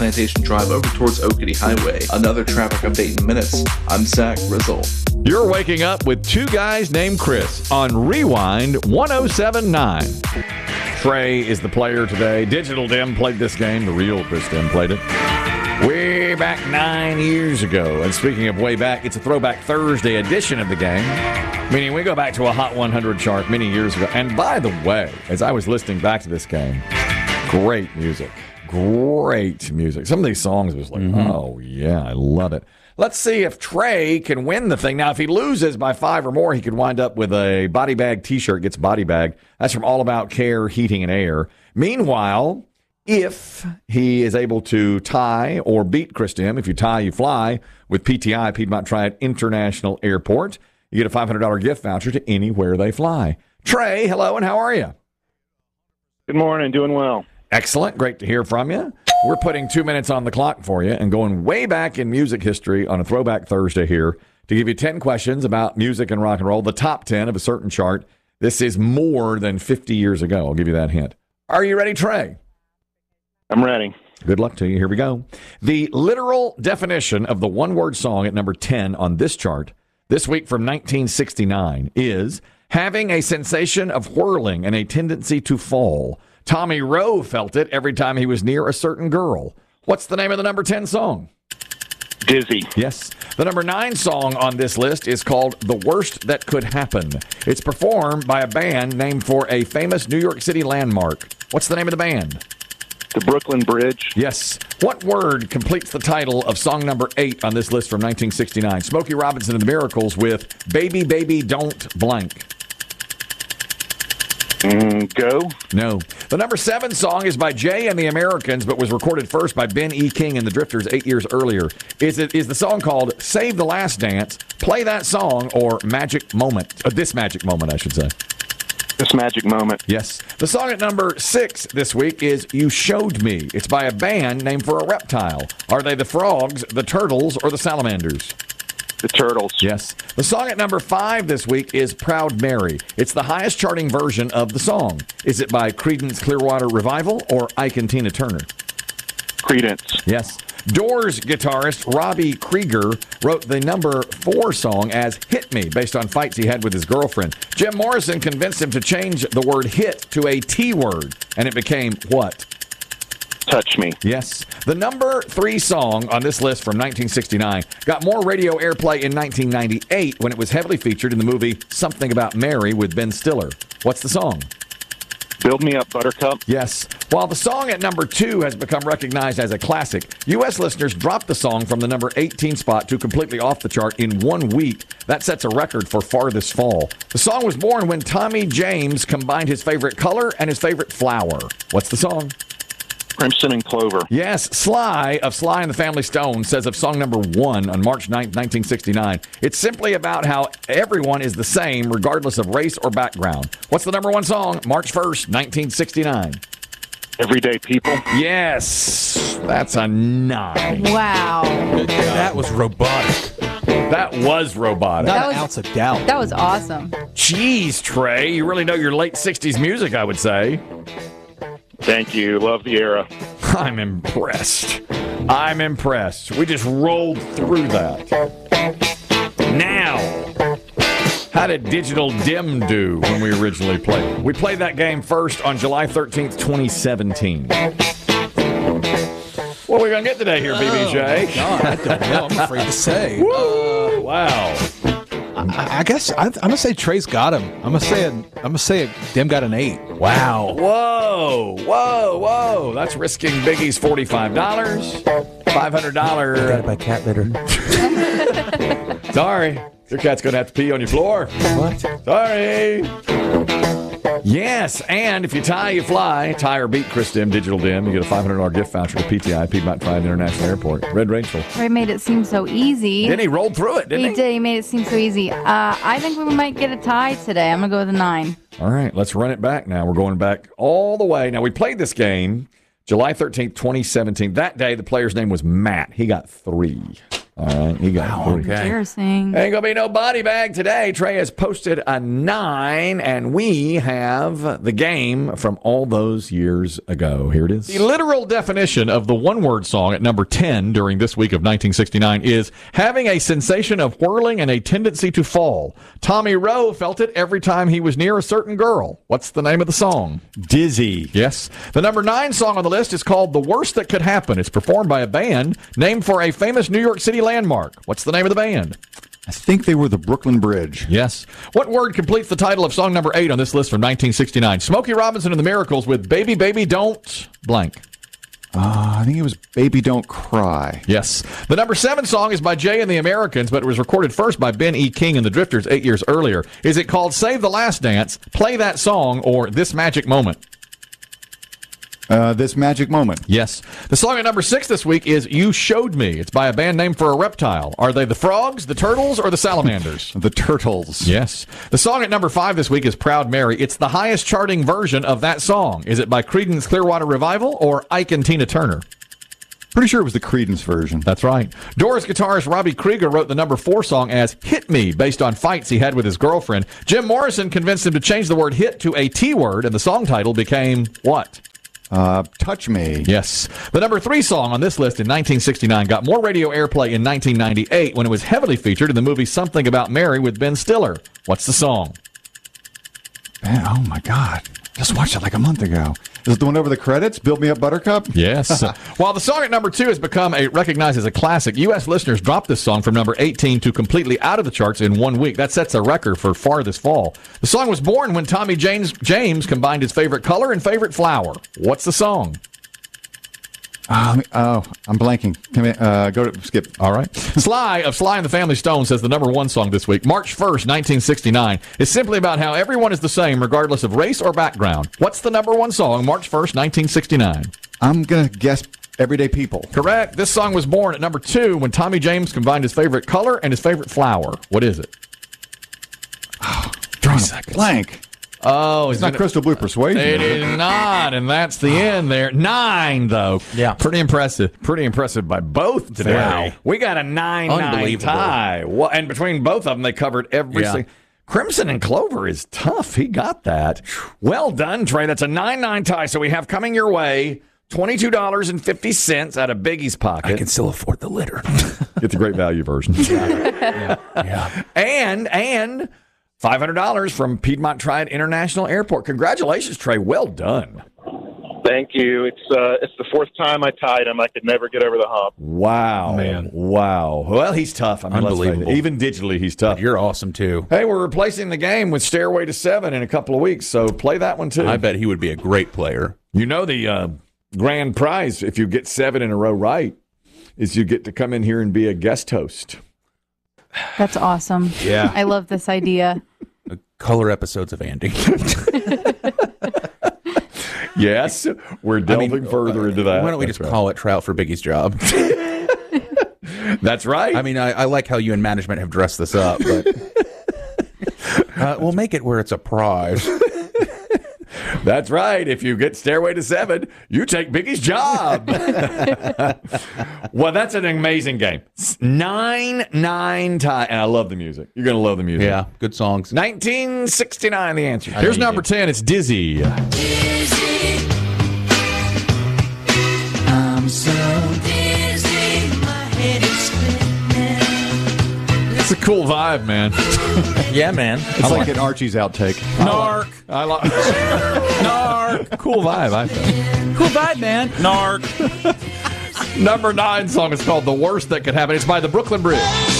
Plantation Drive over towards Oakity Highway. Another traffic update in minutes. I'm Zach Rizzle. You're waking up with two guys named Chris on Rewind 107.9. Trey is the player today. Digital Dim played this game. The real Chris Dim played it way back 9 years ago. And speaking of way back, it's a Throwback Thursday edition of the game, meaning we go back to a Hot 100 chart many years ago. And by the way, as I was listening back to this game, great music. Great music. Some of these songs was like, oh, yeah, I love it. Let's see if Trey can win the thing. Now, if he loses by 5 or more, he could wind up with a body bag T-shirt, gets body bag. That's from All About Care, Heating and Air. Meanwhile, if he is able to tie or beat Chris Dim, if you tie, you fly, with PTI, Piedmont Triad International Airport, you get a $500 gift voucher to anywhere they fly. Trey, hello, and how are you? Good morning. Doing well. Excellent. Great to hear from you. We're putting 2 minutes on the clock for you and going way back in music history on a Throwback Thursday here to give you 10 questions about music and rock and roll, the top 10 of a certain chart. This is more than 50 years ago. I'll give you that hint. Are you ready, Trey? I'm ready. Good luck to you. Here we go. The literal definition of the one-word song at number 10 on this chart this week from 1969 is having a sensation of whirling and a tendency to fall. Tommy Rowe felt it every time he was near a certain girl. What's the name of the number 10 song? Dizzy. Yes. The number 9 song on this list is called The Worst That Could Happen. It's performed by a band named for a famous New York City landmark. What's the name of the band? The Brooklyn Bridge. Yes. What word completes the title of song number 8 on this list from 1969? Smokey Robinson and the Miracles with Baby, Baby, Don't Blank. Go. No. The number 7 song is by Jay and the Americans, but was recorded first by Ben E. King and the Drifters 8 years earlier. Is the song called Save the Last Dance, Play That Song, or Magic Moment? This Magic Moment, I should say. This Magic Moment. Yes. The song at number 6 this week is You Showed Me. It's by a band named for a reptile. Are they the Frogs, the Turtles, or the Salamanders? The Turtles. Yes. The song at number 5 this week is Proud Mary. It's the highest charting version of the song. Is it by Creedence Clearwater Revival or Ike and Tina Turner? Creedence. Yes. Doors guitarist Robbie Krieger wrote the number 4 song as Hit Me based on fights he had with his girlfriend. Jim Morrison convinced him to change the word hit to a T word, and it became what? Touch Me. Yes. The number 3 song on this list from 1969 got more radio airplay in 1998 when it was heavily featured in the movie Something About Mary with Ben Stiller. What's the song? Build Me Up, Buttercup. Yes. While the song at number 2 has become recognized as a classic, U.S. listeners dropped the song from the number 18 spot to completely off the chart in 1 week. That sets a record for farthest fall. The song was born when Tommy James combined his favorite color and his favorite flower. What's the song? Crimson and Clover. Yes, Sly of Sly and the Family Stone says of song number 1 on March 9th, 1969, it's simply about how everyone is the same regardless of race or background. What's the number 1 song? March 1st, 1969. Everyday People. Yes, that's a 9. Wow. That was robotic. That was robotic. Not an ounce of doubt. That was awesome. Jeez, Trey, you really know your late 60s music, I would say. Thank you. Love the era. I'm impressed. I'm impressed. We just rolled through that. Now, how did Digital Dim do when we originally played? We played that game first on July 13th, 2017. What are we going to get today here, BBJ? God, I don't know. I'm afraid to say. Wow. I guess I'm gonna say Trey's got him. I'm gonna say Dim got an 8. Wow. Whoa. That's risking Biggie's $45. $500. Got it by cat litter. Sorry. Your cat's going to have to pee on your floor. What? Sorry. Yes, and if you tie, you fly. Tie or beat Chris Dim, Digital Dim. You get a $500 gift voucher to PTI, Piedmont Triad International Airport. Red Rachel. Trey made it seem so easy. Then he rolled through it, didn't he? He did. He made it seem so easy. I think we might get a tie today. I'm going to go with a 9. All right, let's run it back now. We're going back all the way. Now, we played this game July 13th, 2017. That day, the player's name was Matt. He got 3. All right, he got it. Okay. Embarrassing. Ain't gonna be no body bag today. Trey has posted a 9, and we have the game from all those years ago. Here it is. The literal definition of the one-word song at number 10 during this week of 1969 is having a sensation of whirling and a tendency to fall. Tommy Rowe felt it every time he was near a certain girl. What's the name of the song? Dizzy. Yes. The number 9 song on the list is called The Worst That Could Happen. It's performed by a band named for a famous New York City landmark. What's the name of the band? I think they were the Brooklyn Bridge. Yes. What word completes the title of song number 8 on this list from 1969? Smokey Robinson and the Miracles with Baby, Baby, Don't Blank. I think it was Baby Don't Cry. Yes. The number 7 song is by Jay and the Americans, but it was recorded first by Ben E. King and the Drifters 8 years earlier. Is it called Save the Last Dance, Play That Song, or This Magic Moment? This Magic Moment. Yes. The song at number 6 this week is You Showed Me. It's by a band named for a reptile. Are they the frogs, the turtles, or the salamanders? The Turtles. Yes. The song at number 5 this week is Proud Mary. It's the highest charting version of that song. Is it by Creedence Clearwater Revival or Ike and Tina Turner? Pretty sure it was the Creedence version. That's right. Doors guitarist Robbie Krieger wrote the number 4 song as Hit Me based on fights he had with his girlfriend. Jim Morrison convinced him to change the word hit to a T word, and the song title became what? Touch Me. Yes. The number 3 song on this list in 1969 got more radio airplay in 1998 when it was heavily featured in the movie Something About Mary with Ben Stiller. What's the song? Man, oh, my God. Just watched it like a month ago. Is it the one over the credits? Build Me Up Buttercup? Yes. While the song at number 2 has become recognized as a classic, U.S. listeners dropped this song from number 18 to completely out of the charts in 1 week. That sets a record for farthest fall. The song was born when Tommy James combined his favorite color and favorite flower. What's the song? I'm blanking. Can we, go to skip. All right. Sly of Sly and the Family Stone says the number 1 song this week, March 1st, 1969, is simply about how everyone is the same regardless of race or background. What's the number 1 song, March 1st, 1969? I'm going to guess Everyday People. Correct. This song was born at number 2 when Tommy James combined his favorite color and his favorite flower. What is it? 3 seconds. Blank. Oh, It's not Crystal Blue Persuasion. It is not, and that's the end there. 9, though. Yeah. Pretty impressive. Pretty impressive by both today. Wow. We got a 9-9 Unbelievable. tie. Well, and between both of them, they covered every Yeah. single... Crimson and Clover is tough. He got that. Well done, Trey. That's a 9-9 tie. So we have coming your way $22.50 out of Biggie's pocket. I can still afford the litter. Get the great value version. Yeah. And $500 from Piedmont Triad International Airport. Congratulations, Trey. Well done. Thank you. It's the 4th time I tied him. I could never get over the hump. Wow. Man. Wow. Well, he's tough. I mean, let's face it. Unbelievable. Even digitally, he's tough. You're awesome, too. Hey, we're replacing the game with Stairway to 7 in a couple of weeks, so play that one, too. I bet he would be a great player. You know the grand prize, if you get 7 in a row right, is you get to come in here and be a guest host. That's awesome. Yeah. I love this idea. Color episodes of Andy. Yes, we're delving further into that. Why don't we That's just right. call it Trout for Biggie's job? That's right. I mean, I like how you and management have dressed this up, but we'll make it where it's a prize. That's right. If you get Stairway to 7, you take Biggie's job. Well, that's an amazing game. 9-9 tie. And I love the music. You're going to love the music. Yeah, good songs. 1969, the answer. Here's you number 10. It's Dizzy. I'm so dizzy, my head is spinning. It's a cool vibe, man. Yeah, man. It's like an Archie's outtake. Narc. I like Narc. cool vibe, I think. Cool vibe, man. Narc. Number 9 song is called The Worst That Could Happen. It's by the Brooklyn Bridge.